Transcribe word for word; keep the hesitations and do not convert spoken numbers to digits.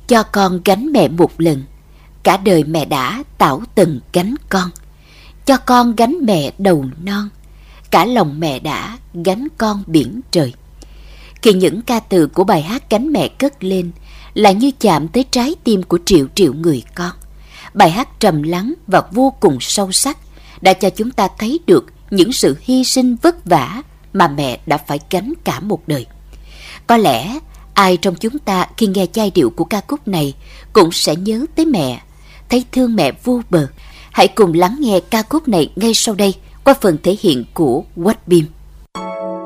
Cho con gánh mẹ một lần, cả đời mẹ đã tảo tần gánh con. Cho con gánh mẹ đầu non, cả lòng mẹ đã gánh con biển trời. Khi những ca từ của bài hát Gánh Mẹ cất lên, là như chạm tới trái tim của triệu triệu người con. Bài hát trầm lắng và vô cùng sâu sắc đã cho chúng ta thấy được những sự hy sinh vất vả mà mẹ đã phải gánh cả một đời. Có lẽ ai trong chúng ta khi nghe giai điệu của ca khúc này cũng sẽ nhớ tới mẹ, thấy thương mẹ vô bờ. Hãy cùng lắng nghe ca khúc này ngay sau đây qua phần thể hiện của Quách Bim.